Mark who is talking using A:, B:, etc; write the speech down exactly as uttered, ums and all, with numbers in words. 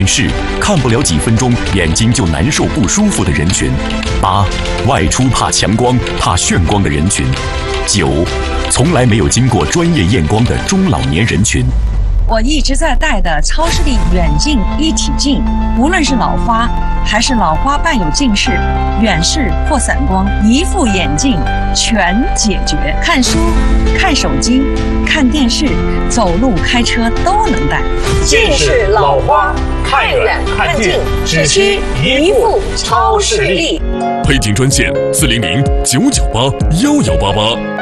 A: 是看不了几分钟眼睛就难受不舒服的人群。八、外出怕强光怕眩光的人群。九、从来没有经过专业验光的中老年人群。
B: 我一直在戴的超视力远近一体镜，无论是老花还是老花伴有近视、远视或散光，一副眼镜全解决。看书、看手机、看电视、走路、开车都能戴。
C: 近视、老花、看远看近，只需一副超视力。
D: 配镜专线：四零零九九八幺幺八八。